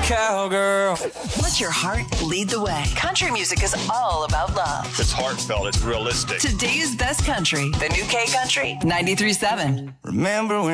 cowgirl. Let your heart lead the way. Country music is all about love. It's heartfelt. It's realistic. Today's best country. The new K Country 93.7. Remember when